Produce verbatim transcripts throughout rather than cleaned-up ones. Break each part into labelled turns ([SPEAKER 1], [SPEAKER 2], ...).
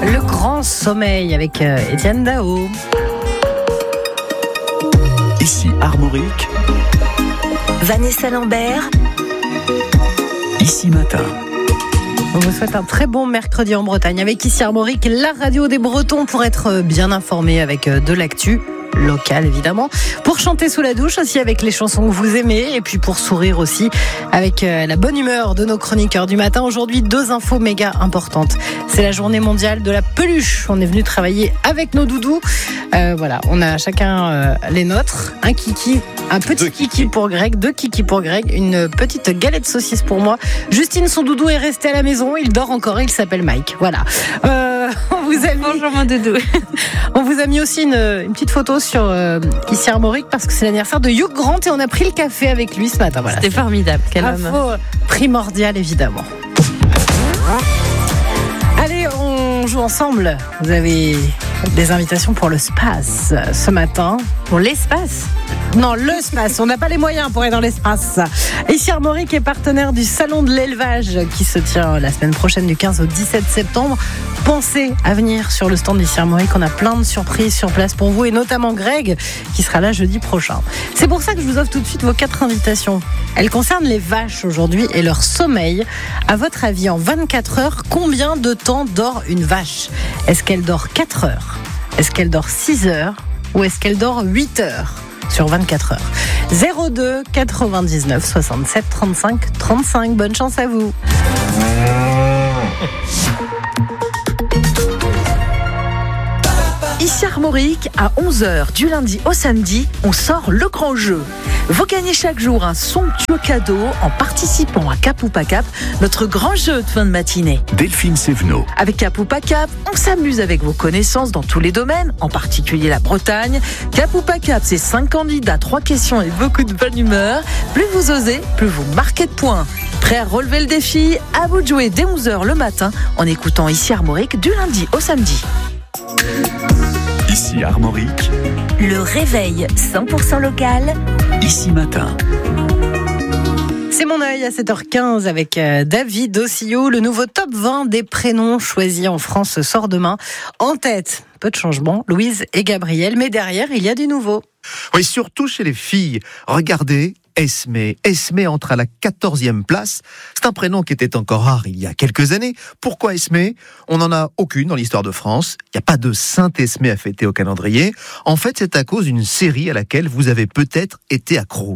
[SPEAKER 1] Le Grand Sommeil avec euh, Étienne Dao.
[SPEAKER 2] Ici Armorique.
[SPEAKER 3] Vanessa Lambert.
[SPEAKER 2] Ici Matin.
[SPEAKER 1] On vous souhaite un très bon mercredi en Bretagne avec Ici Armorique, la radio des Bretons, pour être bien informé avec de l'actu locale évidemment, pour chanter sous la douche aussi avec les chansons que vous aimez, et puis pour sourire aussi avec la bonne humeur de nos chroniqueurs du matin. Aujourd'hui, deux infos méga importantes. C'est la journée mondiale de la peluche. On est venu travailler avec nos doudous. Euh, voilà, on a chacun euh, les nôtres. Un kiki, un petit kiki. kiki pour Greg, deux kiki pour Greg, une petite galette saucisse pour moi. Justine, son doudou est resté à la maison. Il dort encore, il s'appelle Mike. Voilà. Euh, on vous a mis...
[SPEAKER 3] Bonjour mon doudou.
[SPEAKER 1] On vous a mis aussi une, une petite photo sur euh, Ici Armorique parce que c'est l'anniversaire de Hugh Grant et on a pris le café avec lui ce matin. Voilà.
[SPEAKER 3] C'était formidable. Quel homme.
[SPEAKER 1] Info primordiale évidemment. Allez, on joue ensemble. Vous avez des invitations pour le space ce matin.
[SPEAKER 3] Pour l'espace ?
[SPEAKER 1] Non, le space. On n'a pas les moyens pour aller dans l'espace. Ici Armorique est partenaire du Salon de l'élevage qui se tient la semaine prochaine du quinze au dix-sept septembre. Pensez à venir sur le stand d'Ici Armorique. On a plein de surprises sur place pour vous et notamment Greg qui sera là jeudi prochain. C'est pour ça que je vous offre tout de suite vos quatre invitations. Elles concernent les vaches aujourd'hui et leur sommeil. À votre avis, en vingt-quatre heures, combien de temps dort une vache ? Est-ce qu'elle dort quatre heures ? Est-ce qu'elle dort six heures ? Ou est-ce qu'elle dort huit heures ? Sur vingt-quatre heures. zéro deux quatre-vingt-dix-neuf soixante-sept trente-cinq trente-cinq. Bonne chance à vous.
[SPEAKER 3] Ici Armorique, à onze heures du lundi au samedi, on sort le grand jeu. Vous gagnez chaque jour un somptueux cadeau en participant à Cap ou Pas Cap, notre grand jeu de fin de matinée.
[SPEAKER 2] Delphine Sévenot.
[SPEAKER 3] Avec Cap ou Pas Cap, on s'amuse avec vos connaissances dans tous les domaines, en particulier la Bretagne. Cap ou Pas Cap, c'est cinq candidats, trois questions et beaucoup de bonne humeur. Plus vous osez, plus vous marquez de points. Prêt à relever le défi ? À vous de jouer dès onze heures le matin en écoutant Ici Armorique du lundi au samedi.
[SPEAKER 2] Ici Armorique.
[SPEAKER 3] Le réveil cent pour cent local.
[SPEAKER 2] Ici Matin.
[SPEAKER 1] C'est mon œil à sept heures quinze avec David Ossio. Le nouveau top vingt des prénoms choisis en France sort demain. En tête, peu de changements, Louise et Gabriel, mais derrière, il y a du nouveau.
[SPEAKER 4] Oui, surtout chez les filles. Regardez, Esmé. Esmé entre à la quatorzième place. C'est un prénom qui était encore rare il y a quelques années. Pourquoi Esmé ? On n'en a aucune dans l'histoire de France. Il n'y a pas de Sainte Esmé à fêter au calendrier. En fait, c'est à cause d'une série à laquelle vous avez peut-être été accro.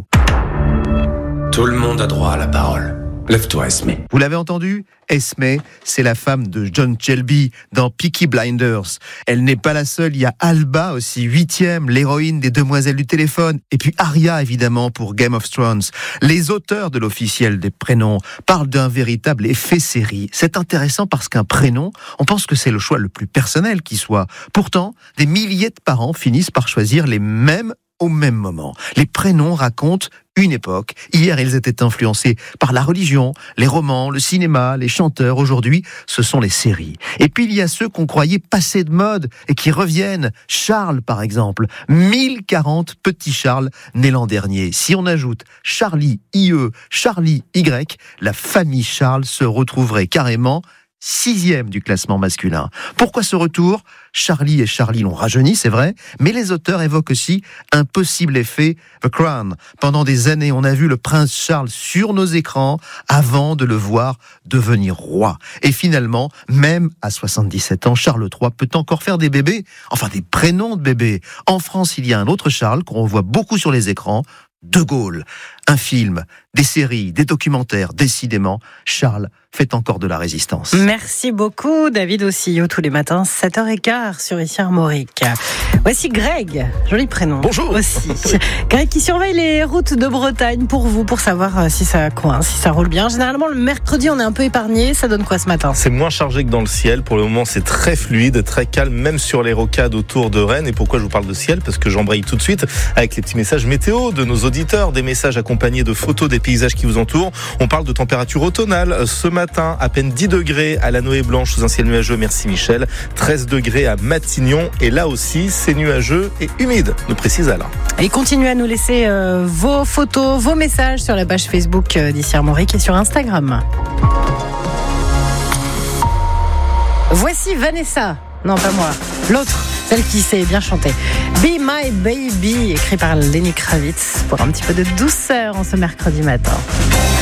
[SPEAKER 5] Tout le monde a droit à la parole. Lève-toi, Esmé.
[SPEAKER 4] Vous l'avez entendu ? Esmé, c'est la femme de John Shelby dans Peaky Blinders. Elle n'est pas la seule, il y a Alba aussi, huitième, l'héroïne des Demoiselles du téléphone, et puis Arya évidemment pour Game of Thrones. Les auteurs de l'officiel des prénoms parlent d'un véritable effet série. C'est intéressant parce qu'un prénom, on pense que c'est le choix le plus personnel qui soit. Pourtant, des milliers de parents finissent par choisir les mêmes au même moment. Les prénoms racontent une époque. Hier, ils étaient influencés par la religion, les romans, le cinéma, les chanteurs. Aujourd'hui, ce sont les séries. Et puis, il y a ceux qu'on croyait passés de mode et qui reviennent. Charles, par exemple. mille quarante petits Charles nés l'an dernier. Si on ajoute Charlie I E, Charlie Y, la famille Charles se retrouverait carrément sixième du classement masculin. Pourquoi ce retour ? Charlie et Charlie l'ont rajeuni, c'est vrai, mais les auteurs évoquent aussi un possible effet The Crown. Pendant des années, on a vu le prince Charles sur nos écrans avant de le voir devenir roi. Et finalement, même à soixante-dix-sept ans, Charles trois peut encore faire des bébés, enfin des prénoms de bébés. En France, il y a un autre Charles qu'on voit beaucoup sur les écrans, De Gaulle. Un film, des séries, des documentaires, décidément, Charles fait encore de la résistance.
[SPEAKER 1] Merci beaucoup David Ossio, tous les matins, sept heures quinze sur Ici Armorique. Voici Greg, joli prénom.
[SPEAKER 6] Bonjour.
[SPEAKER 1] Aussi. Greg qui surveille les routes de Bretagne pour vous, pour savoir si ça coince, si ça roule bien. Généralement, le mercredi, on est un peu épargné. Ça donne quoi ce matin ?
[SPEAKER 6] C'est moins chargé que dans le ciel. Pour le moment, c'est très fluide, très calme, même sur les rocades autour de Rennes. Et pourquoi je vous parle de ciel ? Parce que j'embraye tout de suite avec les petits messages météo de nos auditeurs, des messages accompagnés de photos des paysages qui vous entourent. On parle de température automnale. Ce matin, à peine dix degrés à la Noë Blanche sous un ciel nuageux. Merci Michel. treize degrés à Matignon. Et là aussi, c'est nuageux et humide, nous précise Alain.
[SPEAKER 1] Et continuez à nous laisser euh, vos photos, vos messages sur la page Facebook euh, d'Ici Armorique et sur Instagram. Voici Vanessa. Non, pas moi. L'autre, celle qui sait bien chanter. Be My Baby, écrit par Lenny Kravitz, pour un petit peu de douceur en ce mercredi matin.